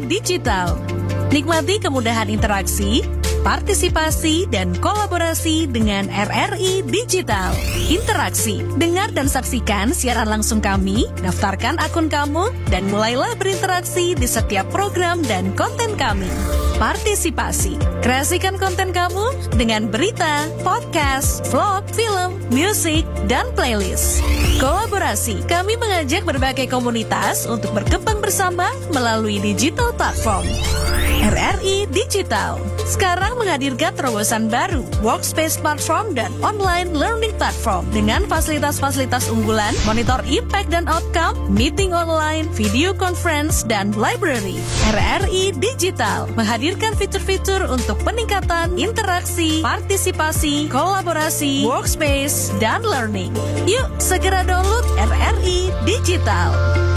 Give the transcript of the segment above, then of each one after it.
Digital. Nikmati kemudahan interaksi, partisipasi, dan kolaborasi dengan RRI Digital. Interaksi, dengar dan saksikan siaran langsung kami, daftarkan akun kamu, dan mulailah berinteraksi di setiap program dan konten kami. Partisipasi, kreasikan konten kamu dengan berita, podcast, vlog, film, musik, dan playlist. Kolaborasi, kami mengajak berbagai komunitas untuk berkembang bersama melalui digital platform. RRI Digital sekarang menghadirkan terobosan baru, workspace platform dan online learning platform dengan fasilitas-fasilitas unggulan, monitor impact dan outcome, meeting online, video conference, dan library. RRI Digital menghadirkan fitur-fitur untuk peningkatan interaksi, partisipasi, kolaborasi, workspace, dan learning. Yuk segera download RRI Digital.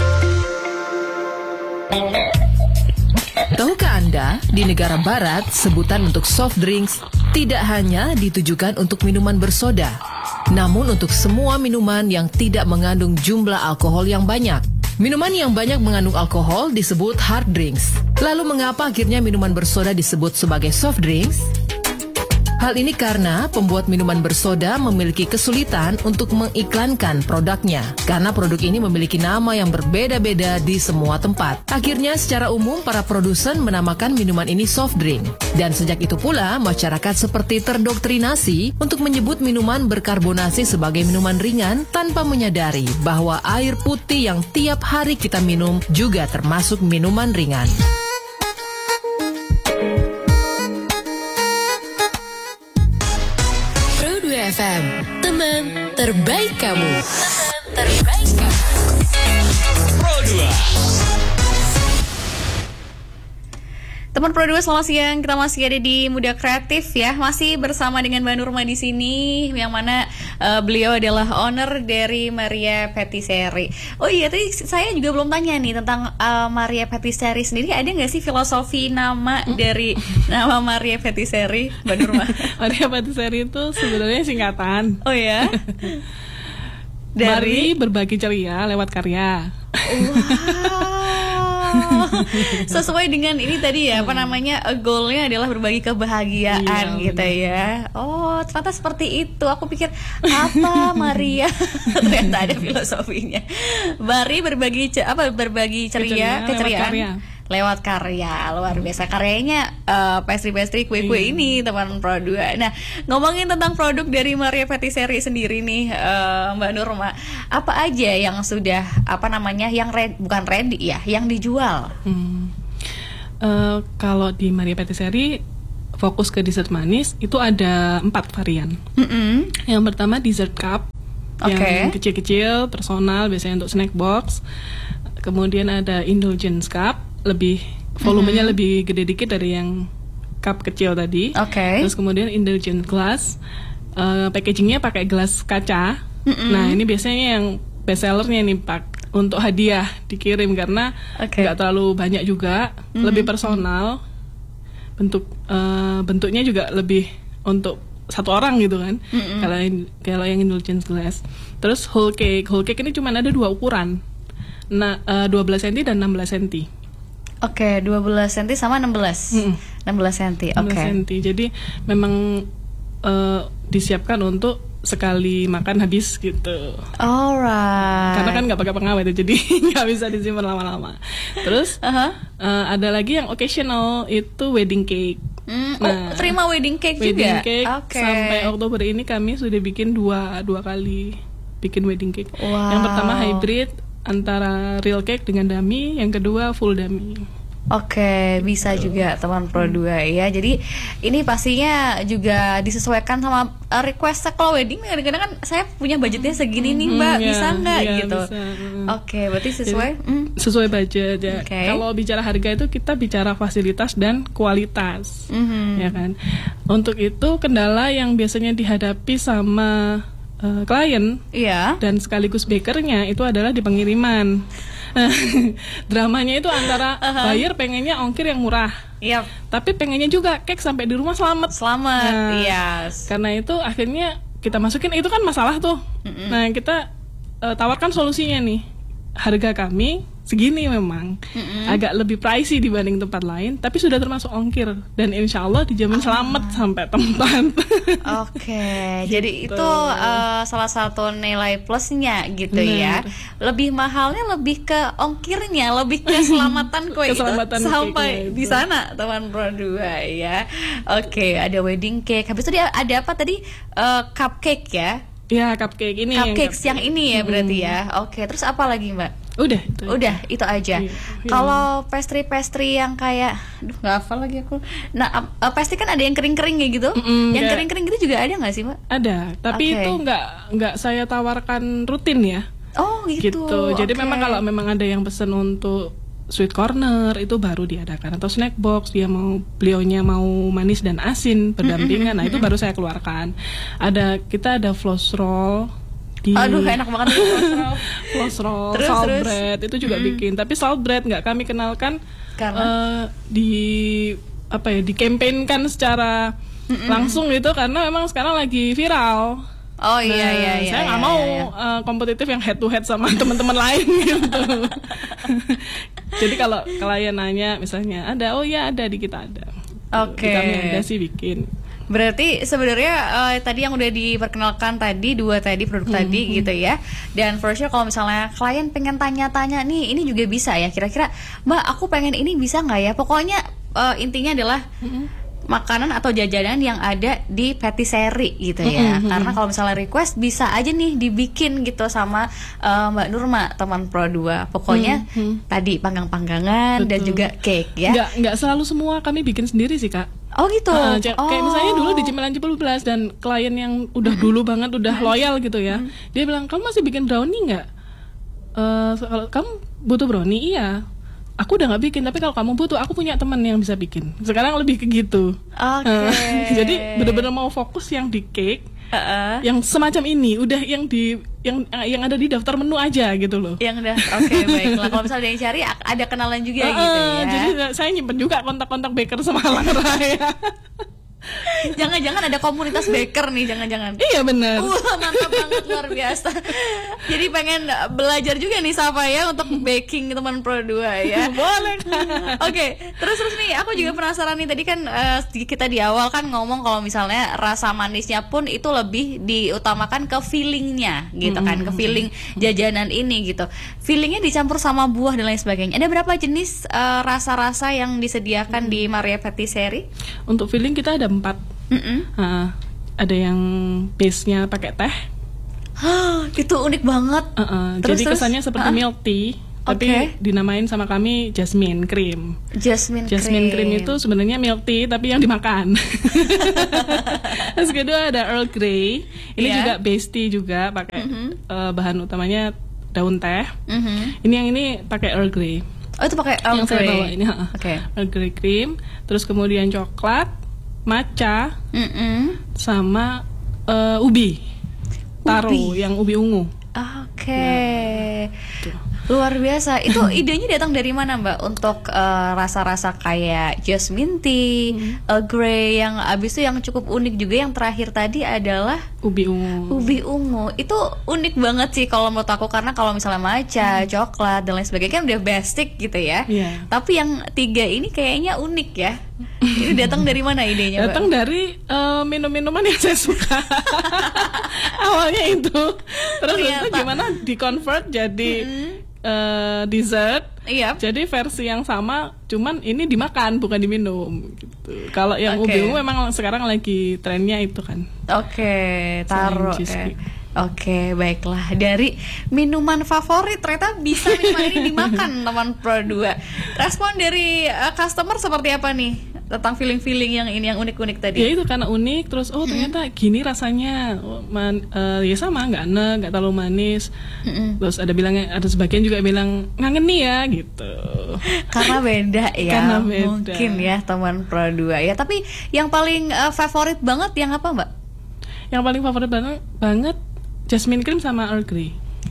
Tahukah Anda, di negara barat, sebutan untuk soft drinks tidak hanya ditujukan untuk minuman bersoda, namun untuk semua minuman yang tidak mengandung jumlah alkohol yang banyak. Minuman yang banyak mengandung alkohol disebut hard drinks. Lalu mengapa akhirnya minuman bersoda disebut sebagai soft drinks? Hal ini karena pembuat minuman bersoda memiliki kesulitan untuk mengiklankan produknya, karena produk ini memiliki nama yang berbeda-beda di semua tempat. Akhirnya secara umum para produsen menamakan minuman ini soft drink. Dan sejak itu pula masyarakat seperti terdoktrinasi untuk menyebut minuman berkarbonasi sebagai minuman ringan tanpa menyadari bahwa air putih yang tiap hari kita minum juga termasuk minuman ringan. FM, teman terbaik kamu. Teman terbaik kamu. Pro 2. Teman Pro 2, selamat siang. Kita masih ada di Muda Kreatif ya. Masih bersama dengan Mbak Nurma di sini, yang mana beliau adalah owner dari Maria Patisserie. Oh iya, tadi saya juga belum tanya nih tentang Maria Patisserie sendiri. Ada nggak sih filosofi nama dari nama Maria Patisserie, Mbak Nurma? Maria Patisserie itu sebenarnya singkatan. Oh ya? Mari berbagi ceria lewat karya. Wow. Sesuai dengan ini tadi ya, apa namanya, goalnya adalah berbagi kebahagiaan gitu ya. Oh, ternyata seperti itu. Aku pikir apa Maria? Ternyata ada filosofinya. Mari berbagi berbagi ceria, keceriaan lewat karya. Luar biasa karyanya, pastry-pastry, kue-kue ini teman Pro 2. Nah, ngomongin tentang produk dari Maria Patisserie sendiri nih, Mbak Nurma, apa aja yang sudah yang bukan ready ya, yang dijual? Kalau di Maria Patisserie fokus ke dessert manis itu ada 4 varian. Yang pertama dessert cup, yang kecil-kecil, personal, biasanya untuk snack box. Kemudian ada indulgence cup, lebih volumenya lebih gede dikit dari yang cup kecil tadi. Terus kemudian indulgent glass, packagingnya pakai gelas kaca. Nah ini biasanya yang best sellernya nih Pak, untuk hadiah dikirim karena nggak terlalu banyak juga, lebih personal. Bentuknya juga lebih untuk satu orang gitu kan. Kalau yang indulgent glass. Terus whole cake ini cuma ada 2 ukuran. Nah, 12 cm dan 16 cm. 12 cm sama 16 cm. 16 cm. Jadi memang disiapkan untuk sekali makan habis gitu. Alright. Karena kan nggak pakai pengawet ya, jadi nggak bisa disimpan lama-lama. Terus ada lagi yang occasional, itu wedding cake. Terima wedding cake wedding juga. Cake, sampai Oktober ini kami sudah bikin dua kali bikin wedding cake. Yang pertama hybrid antara real cake dengan dummy, yang kedua full dummy. Bisa juga teman Pro 2 ya. Jadi ini pastinya juga disesuaikan sama request. Kalau wedding kadang-kadang kan saya punya budgetnya segini nih Mbak, bisa nggak gitu? Bisa. Berarti sesuai budget ya. Kalau bicara harga itu kita bicara fasilitas dan kualitas, ya kan. Untuk itu kendala yang biasanya dihadapi sama klien dan sekaligus bakernya itu adalah di pengiriman. Dramanya itu antara buyer pengennya ongkir yang murah, tapi pengennya juga cake sampai di rumah selamat. Karena itu akhirnya kita masukin, itu kan masalah tuh. Nah kita tawarkan solusinya nih, harga kami segini memang agak lebih pricey dibanding tempat lain, tapi sudah termasuk ongkir dan insya Allah dijamin selamat sampai tempat. Oke, jadi itu salah satu nilai plusnya gitu. Bener. Ya. Lebih mahalnya lebih ke ongkirnya, lebih ke keselamatan kue itu sampai di sana teman Pro 2 ya. Oke, ada wedding cake. Habis itu ada apa tadi? Cupcake ya? Ya, cupcake ini. Cupcakes yang ini ya berarti ya. Oke, terus apa lagi Mbak? Udah itu aja. Iya. Kalau pastry yang kayak, nggak hafal lagi aku. Nah, pasti kan ada yang kering-kering kayak gitu. Yang kering-kering gitu juga ada nggak sih Mbak? Ada, tapi itu nggak saya tawarkan rutin ya. Oh gitu. Jadi memang kalau memang ada yang pesen untuk sweet corner itu baru diadakan, atau snack box beliaunya mau manis dan asin berdampingan, nah itu baru saya keluarkan. Kita ada floss roll. Aduh enak banget floss roll, salt bread itu juga bikin, tapi salt bread nggak kami kenalkan karena dikampanykan secara langsung gitu, karena memang sekarang lagi viral. Oh iya. Saya nggak mau kompetitif yang head to head sama teman-teman lain gitu. Jadi kalau klien nanya misalnya ada di kita ada. Oke. Di kami ada sih bikin. Berarti sebenarnya tadi yang udah diperkenalkan tadi dua produk tadi gitu ya. Dan for sure kalau misalnya klien pengen tanya-tanya nih, ini juga bisa ya. Kira-kira Mbak aku pengen ini bisa nggak ya? Pokoknya intinya adalah makanan atau jajanan yang ada di patisserie gitu ya. Karena kalau misalnya request bisa aja nih dibikin gitu sama Mbak Nurma teman Pro 2. Pokoknya tadi panggang-panggangan dan juga cake ya. Nggak selalu semua kami bikin sendiri sih Kak. Oh gitu. Kayak misalnya dulu di Cemilan Cipularang dan klien yang udah dulu banget udah loyal gitu ya. Dia bilang, "Kamu masih bikin brownie nggak?" Kalau kamu butuh brownie, iya. Aku udah nggak bikin, tapi kalau kamu butuh, aku punya teman yang bisa bikin. Sekarang lebih ke gitu. Jadi benar-benar mau fokus yang di cake, yang semacam ini, udah yang ada di daftar menu aja gitu loh. Yang udah, baiklah. Kalau misalnya ada yang cari, ada kenalan juga gitu ya. Jadi saya nyimpen juga kontak-kontak baker Semalang Raya. Jangan-jangan ada komunitas baker nih, jangan-jangan. Iya benar. Mantap banget, luar biasa. Jadi pengen belajar juga nih Safa ya untuk baking teman Pro 2 ya. Boleh. Oke, terus nih aku juga penasaran nih, tadi kan kita di awal kan ngomong kalau misalnya rasa manisnya pun itu lebih diutamakan ke feelingnya gitu kan, ke feeling jajanan ini gitu. Feelingnya dicampur sama buah dan lain sebagainya. Ada berapa jenis rasa-rasa yang disediakan di Maria Patisserie? Untuk feeling kita ada 4. Ada yang base-nya pakai teh. Itu unik banget. Jadi kesannya seperti milk tea, tapi dinamain sama kami jasmine cream. Jasmine cream itu sebenarnya milk tea tapi yang dimakan. Terus kedua ada Earl Grey. Ini juga base tea juga, pakai bahan utamanya daun teh. Ini yang ini pakai Earl Grey. Oh itu pakai Earl Grey. Yang saya bawa ini, Earl Grey cream. Terus kemudian coklat, matcha, sama ubi taro yang ubi ungu. Luar biasa. Itu idenya datang dari mana Mbak untuk rasa-rasa kayak jasmine tea, Earl Grey, yang abis itu yang cukup unik juga yang terakhir tadi adalah ubi ungu. Itu unik banget sih kalau menurut aku, karena kalau misalnya matcha, coklat dan lain sebagainya kan udah basic gitu ya. Tapi yang 3 ini kayaknya unik ya. Ini datang dari mana idenya Mbak? Datang dari minum-minuman yang saya suka. Awalnya itu. Terus itu gimana di-convert jadi dessert. Jadi versi yang sama, cuman ini dimakan bukan diminum gitu. Kalau yang ubi ungu memang sekarang lagi trennya itu kan. Taruh. Baiklah. Dari minuman favorit ternyata bisa minuman ini dimakan teman Pro 2. Respon dari customer seperti apa nih tentang feeling yang ini yang unik-unik tadi? Ya itu karena unik, terus ternyata gini rasanya, ya sama, nggak terlalu manis. Terus ada sebagian juga bilang ngangen nih ya gitu. Karena beda ya. Mungkin ya teman Pro 2 ya. Tapi yang paling favorit banget yang apa Mbak? Yang paling favorit banget jasmine cream sama Earl Grey.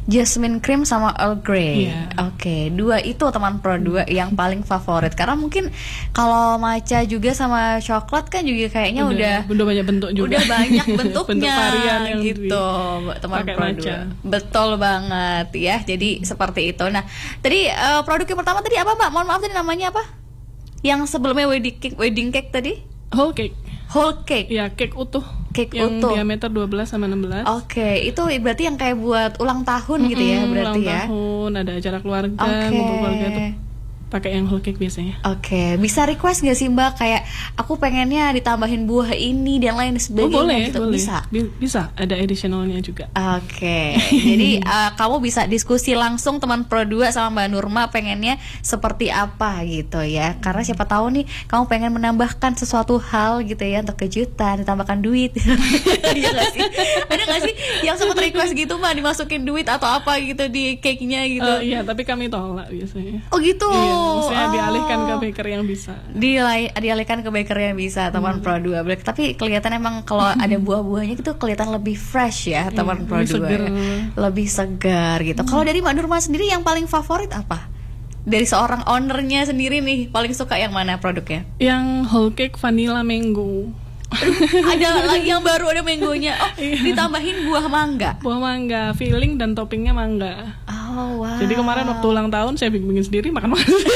Jasmine cream sama Earl Grey. Iya. Oke, dua itu teman Pro 2 yang paling favorit. Karena mungkin kalau matcha juga sama coklat kan juga kayaknya udah banyak bentuk juga. Udah banyak bentuknya bentuk varian yang gitu, teman pakai Pro 2. matcha. Betul banget ya. Jadi seperti itu. Nah, tadi produk yang pertama tadi apa, Mbak? Mohon maaf tadi namanya apa? Yang sebelumnya wedding cake tadi? Whole cake. Whole cake. Ya, cake utuh. Cake yang utuh. diameter 12 sama 16. Oke, itu berarti yang kayak buat ulang tahun gitu ya berarti ulang ya. tahun, ada acara keluarga, Oke. ngumpul keluarga tuh pakai yang whole cake biasanya. Oke, bisa request gak sih Mbak kayak aku pengennya ditambahin buah ini dan lain sebagainya boleh, gitu. boleh. Bisa. Bisa, ada additionalnya juga. Oke, jadi kamu bisa diskusi langsung teman Pro 2 sama Mbak Nurma pengennya seperti apa gitu ya. Karena siapa tahu nih kamu pengen menambahkan sesuatu hal gitu ya untuk kejutan, ditambahkan duit. Iya gak sih? Ada gak sih yang sempat request gitu Mbak dimasukin duit atau apa gitu di cake-nya gitu? Iya, tapi kami tolak biasanya. Oh gitu. Iya, maksudnya dialihkan ke baker yang bisa. Dialihkan ke baker yang bisa teman Pro 2. Tapi kelihatan emang kalau ada buah-buahnya itu kelihatan lebih fresh ya teman Pro 2. lebih segar. Lebih segar gitu. Kalau dari Mbak Nurma sendiri yang paling favorit apa? Dari seorang ownernya sendiri nih paling suka yang mana produknya? Yang whole cake vanilla mango. Ada lagi yang baru, ada mangonya. Oh, ditambahin buah mangga. Buah mangga, filling dan toppingnya mangga. Oh wow. Jadi kemarin waktu ulang tahun saya bikin sendiri makan.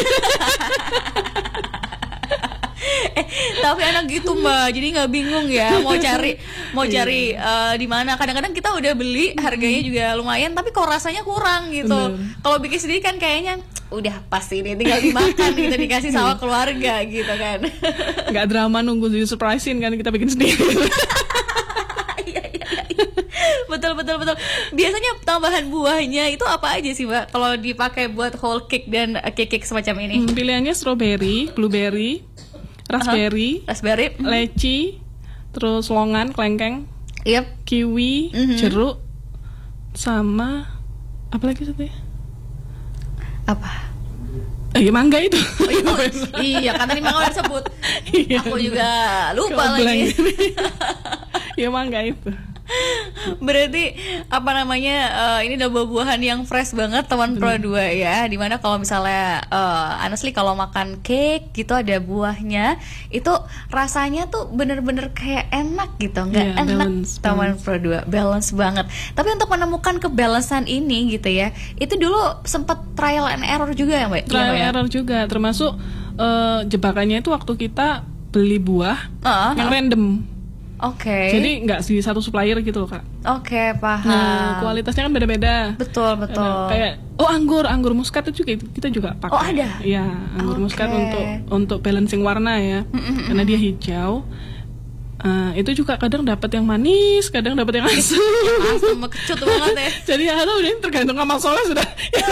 Tapi enak gitu Mbak, jadi nggak bingung ya mau cari di mana. Kadang-kadang kita udah beli harganya juga lumayan, tapi kok rasanya kurang gitu. Kalau bikin sendiri kan kayaknya udah pasti ini tinggal dimakan gitu, dikasih sama keluarga gitu kan. Nggak drama nunggu di surprisein kan, kita bikin sendiri. Iya. Betul. Biasanya tambahan buahnya itu apa aja sih Mbak kalau dipakai buat whole cake dan cake semacam ini? Pilihannya strawberry, blueberry, raspberry, leci, terus longan, kelengkeng, kiwi, jeruk, sama apa lagi satu ya? Apa? Mangga itu. Iya, kan tadi mangga udah disebut. Aku juga lupa lagi. Ya mangga itu. Berarti apa namanya ini udah buah-buahan yang fresh banget teman Pro 2 ya. Dimana kalau misalnya honestly kalau makan cake gitu ada buahnya itu rasanya tuh bener-bener kayak enak gitu. Nggak enak teman Pro 2, balance banget. Tapi untuk menemukan kebalansan ini gitu ya, itu dulu sempat trial and error juga ya Mbak? Trial and error juga, termasuk jebakannya itu waktu kita beli buah yang random. Oke. Jadi nggak di satu supplier gitu loh Kak. Oke, paham. Nah, kualitasnya kan beda-beda. Betul. Kayak anggur muskat itu juga kita juga pakai. Oh, ada. Iya, anggur muskat untuk balancing warna ya. Karena dia hijau. Itu juga kadang dapat yang manis, kadang dapat yang asam. Asam kecut banget ya. Jadi ya tahu deh, tergantung sama soleh sudah.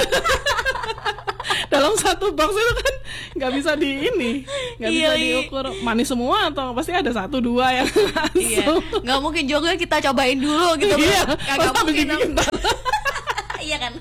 Dalam satu box itu kan nggak bisa bisa diukur manis semua atau pasti ada 1-2 yang asam. Iya, nggak mungkin juga kita cobain dulu gitu. Nggak mungkin. Iya kan.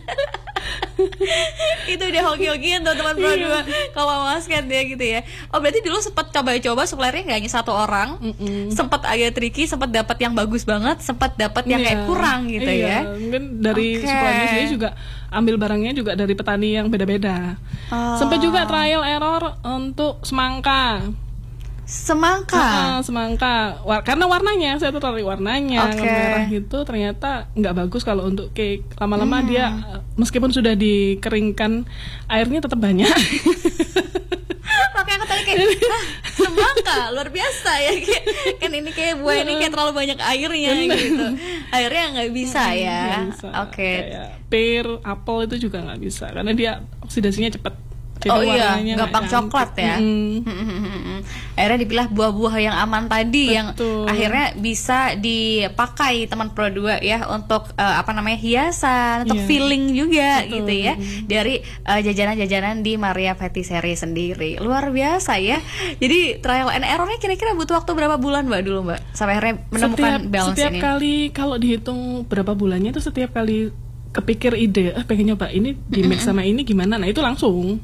Itu udah hoki-hokian tuh teman Pro 2 kalau basket ya gitu ya. Oh berarti dulu sempat coba-coba suppliernya nggak hanya satu orang, sempat agak tricky, sempat dapat yang bagus banget, sempat dapat yang kayak kurang gitu ya. Mungkin dari suppliernya sendiri juga ambil barangnya juga dari petani yang beda-beda. Sempat juga trial error untuk semangka. Semangka, karena warnanya saya tuh tarik warnanya merah gitu, ternyata nggak bagus kalau untuk cake. Lama-lama dia meskipun sudah dikeringkan airnya tetap banyak. Makanya aku tadi kayak semangka luar biasa ya, kan ini kayak buah ini kayak terlalu banyak airnya gitu, airnya nggak bisa ya. Kayak pear, apel itu juga nggak bisa karena dia oksidasinya cepat. Jadi gampang coklat ya. Akhirnya dipilah buah-buah yang aman tadi. Betul. Yang akhirnya bisa dipakai teman Pro 2 ya untuk hiasan, untuk filling juga. Betul. Gitu ya. Dari jajanan-jajanan di Maria Patisserie sendiri. Luar biasa ya. Jadi trial and errornya kira-kira butuh waktu berapa bulan Mbak dulu Mbak sampai akhirnya menemukan balance setiap ini? Setiap kali kalau dihitung berapa bulannya itu setiap kali kepikir ide pengen nyoba ini di mix sama ini gimana, nah itu langsung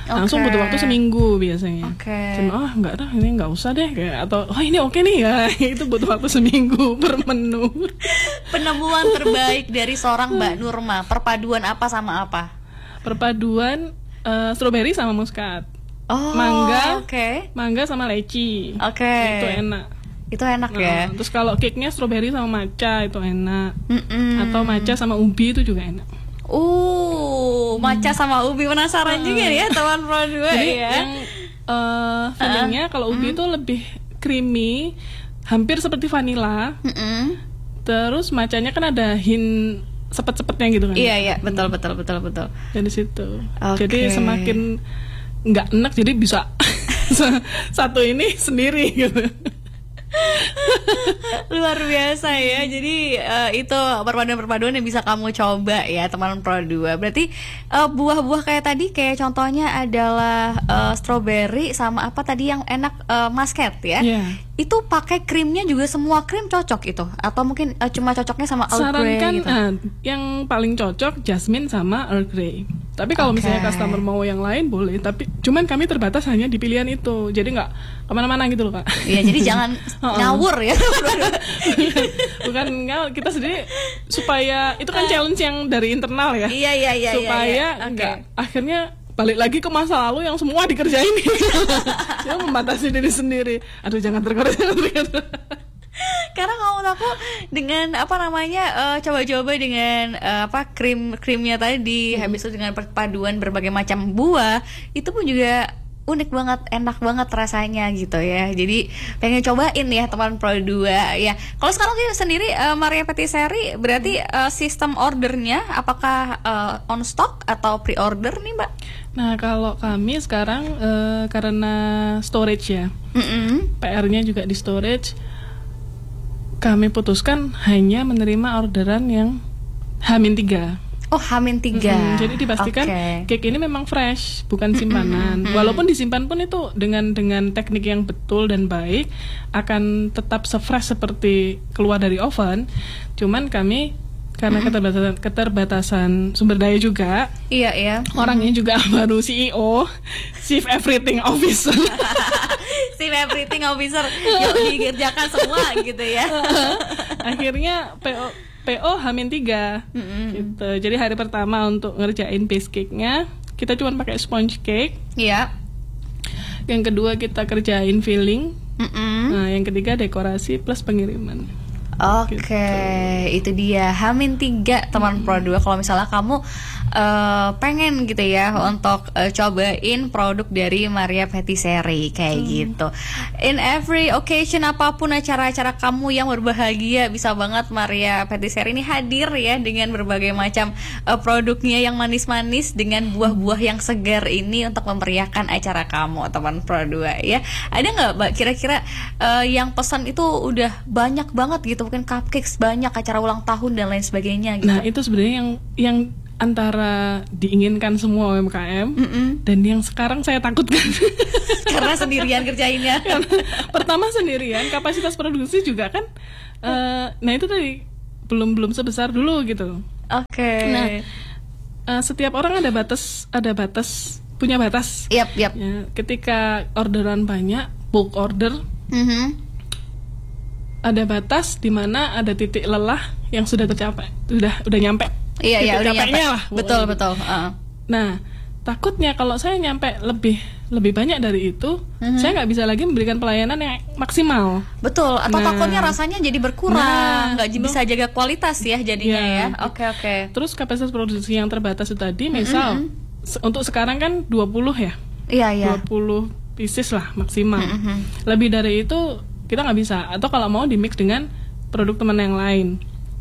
Langsung butuh waktu seminggu biasanya. Cuma enggak dah, ini enggak usah deh kayak, atau ini oke nih ya. Itu butuh waktu seminggu per menu. Penemuan terbaik dari seorang Mbak Nurma, perpaduan apa sama apa? Perpaduan strawberry sama muskat. Mangga sama leci. Itu enak. Itu enak ya. Terus kalau cake-nya strawberry sama matcha itu enak. Atau matcha sama ubi itu juga enak. Matcha sama ubi, penasaran juga ya teman Pro 2 ya. Yang fillingnya kalau ubi itu lebih creamy, hampir seperti vanilla. Terus matchanya kan ada hint sepet-sepetnya gitu kan. Iya, betul. Dari situ. Jadi semakin nggak enak, jadi bisa satu ini sendiri gitu. Luar biasa ya. Jadi itu perpaduan-perpaduan yang bisa kamu coba ya teman Pro 2. Berarti buah-buah kayak tadi, kayak contohnya adalah strawberry sama apa tadi yang enak, muscat ya. Itu pakai krimnya juga semua krim cocok itu? Atau mungkin cuma cocoknya sama Earl Grey gitu? Yang paling cocok jasmine sama Earl Grey. Tapi kalau misalnya customer mau yang lain boleh, tapi cuman kami terbatas hanya di pilihan itu. Jadi nggak kemana-mana gitu loh, Kak. Iya, jadi jangan ngawur ya. Bukan ngawur, kita sendiri supaya itu kan challenge yang dari internal ya. Iya. Supaya nggak akhirnya balik lagi ke masa lalu yang semua dikerjain. Dia membatasi diri sendiri. Aduh, jangan tergoda. Karena kalau aku dengan coba-coba dengan krimnya tadi, habis itu dengan perpaduan berbagai macam buah, itu pun juga unik banget, enak banget rasanya gitu ya. Jadi pengen cobain ya teman Pro 2 ya. Kalau sekarang sendiri Maria Patisserie berarti sistem ordernya apakah on stock atau pre-order nih, Mbak? Nah, kalau kami sekarang karena storage ya, PR-nya juga di storage, kami putuskan hanya menerima orderan yang H-3. H-3. Jadi dipastikan cake ini memang fresh, bukan simpanan. Walaupun disimpan pun itu dengan teknik yang betul dan baik akan tetap se-fresh seperti keluar dari oven. Cuman kami karena keterbatasan sumber daya juga. Iya. Orangnya juga baru CEO, Chief Everything Officer. Chief Everything Officer yang dikerjakan semua gitu ya. Akhirnya PO H-3 gitu. Jadi hari pertama untuk ngerjain base cake-nya kita cuma pakai sponge cake. Iya. Yang kedua kita kerjain filling. Nah, yang ketiga dekorasi plus pengiriman. Itu dia H-3 teman Pro 2. Kalau misalnya kamu pengen gitu ya untuk cobain produk dari Maria Patisserie kayak gitu. In every occasion, apapun acara-acara kamu yang berbahagia, bisa banget Maria Patisserie ini hadir ya dengan berbagai macam produknya yang manis-manis dengan buah-buah yang segar ini untuk memeriahkan acara kamu teman Pro 2 ya. Ada nggak, Mbak, kira-kira yang pesan itu udah banyak banget gitu, mungkin cupcakes banyak, acara ulang tahun dan lain sebagainya gitu. Nah, itu sebenarnya yang antara diinginkan semua UMKM dan yang sekarang saya takutkan. Karena sendirian kerjainnya. Pertama sendirian, kapasitas produksi juga kan nah itu tadi belum sebesar dulu gitu. Nah, setiap orang ada batas, punya batas. Yap. Ya, ketika orderan banyak, bulk order, ada batas di mana ada titik lelah yang sudah tercapai, udah nyampe. Iya, udah nyampe lah. Betul. Nah, takutnya kalau saya nyampe lebih banyak dari itu, saya nggak bisa lagi memberikan pelayanan yang maksimal. Betul. Atau takutnya rasanya jadi berkurang, nggak bisa jaga kualitas ya jadinya ya. Oke. Terus kapasitas produksi yang terbatas itu tadi, misal untuk sekarang kan 20 ya. Iya. 20 pieces lah maksimal. Lebih dari itu kita nggak bisa. Atau kalau mau di mix dengan produk teman yang lain.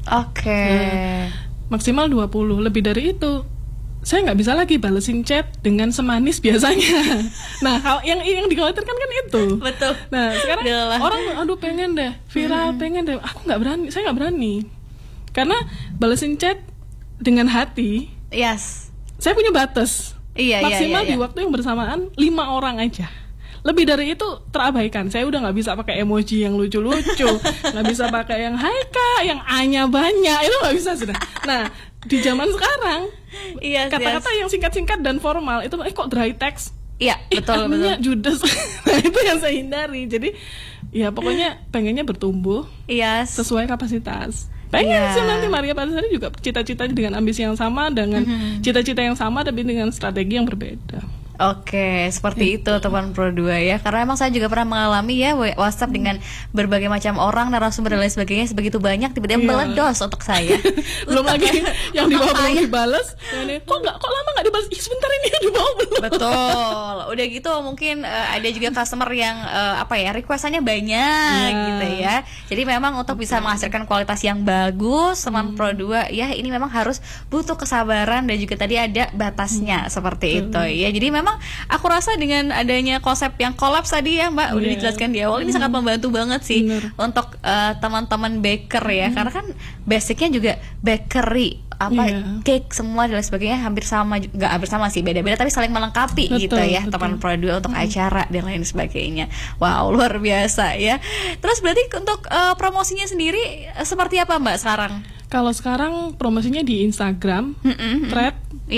Maksimal 20. Lebih dari itu saya nggak bisa lagi balesin chat dengan semanis biasanya. Nah, yang dikhawatirkan kan itu. Betul. Nah, sekarang orang aduh pengen deh viral, pengen deh. Aku nggak berani, saya nggak berani. Karena balesin chat dengan hati. Yes. Saya punya batas. Maksimal di waktu yang bersamaan 5 orang aja. Lebih dari itu terabaikan. Saya udah nggak bisa pakai emoji yang lucu-lucu, nggak bisa pakai yang hai kak, yang A-nya banyak, itu nggak bisa sudah. Nah, di zaman sekarang kata-kata yang singkat-singkat dan formal itu kok dry text Iya, betul. Judes. Nah, itu yang saya hindari. Jadi ya pokoknya pengennya bertumbuh sesuai kapasitas. Pengen sih nanti Maria Patisari juga cita-citanya dengan ambisi yang sama, dengan cita-cita yang sama, tapi dengan strategi yang berbeda. Oke, seperti itu teman Pro 2 ya. Karena emang saya juga pernah mengalami ya WhatsApp dengan berbagai macam orang, narasumber dan lain sebagainya sebegitu banyak, tiba-tiba meledos untuk saya. Belum lagi yang di bawah belum dibales. Kok lama nggak dibales? Sebentar ini yang di bawah belum. Betul. Udah gitu mungkin ada juga customer yang requestannya banyak gitu ya. Jadi memang untuk bisa menghasilkan kualitas yang bagus, teman Pro 2 ya, ini memang harus butuh kesabaran dan juga tadi ada batasnya seperti itu ya. Jadi memang aku rasa dengan adanya konsep yang kolaps tadi ya Mbak udah dijelaskan di awal, ini sangat membantu banget sih untuk teman-teman baker ya, karena kan basicnya juga bakery cake semua dan sebagainya hampir sama, nggak hampir sama sih, beda-beda tapi saling melengkapi gitu ya teman Pro 2 untuk acara dan lain sebagainya. Wow, luar biasa ya. Terus berarti untuk promosinya sendiri seperti apa Mbak sekarang? Kalau sekarang promosinya di Instagram, Thread,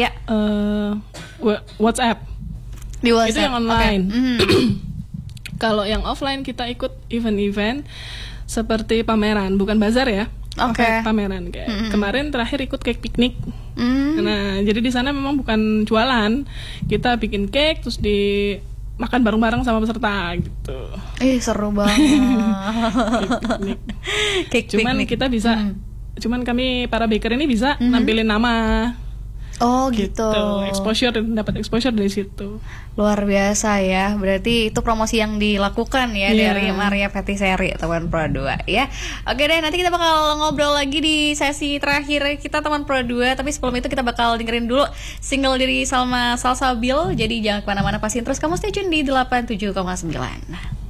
WhatsApp. Di WhatsApp. Itu yang online. Kalau yang offline kita ikut event-event seperti pameran, bukan bazar ya. Pameran kayak kemarin terakhir ikut cake piknik. Nah, jadi di sana memang bukan jualan, kita bikin cake terus makan bareng-bareng sama peserta gitu. Seru banget. Cake cuman piknik. Kita bisa, cuman kami para baker ini bisa nampilin nama. Oh gitu. Dapat exposure dari situ. Luar biasa ya. Berarti itu promosi yang dilakukan ya dari Maria Patisari teman Pro 2 ya. Oke deh, nanti kita bakal ngobrol lagi di sesi terakhir kita teman Pro 2. Tapi sebelum itu kita bakal dengerin dulu single dari Salma Salsabil. Jadi jangan kemana-mana, pastiin terus kamu stay tune di 87,9.